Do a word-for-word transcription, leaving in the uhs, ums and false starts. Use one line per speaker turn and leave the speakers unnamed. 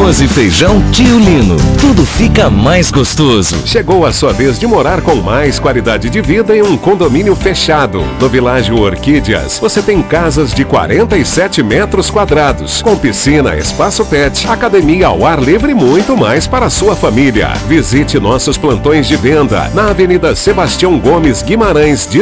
arroz e feijão Tio Lino. Tudo fica mais gostoso.
Chegou a sua vez de morar com mais qualidade de vida em um condomínio fechado. No Világio Orquídeas, você tem casas de quarenta e sete metros quadrados, com piscina, espaço pet, academia ao ar livre e muito mais para a sua família. Visite nossos plantões de venda na Avenida Sebastião Gomes Guimarães,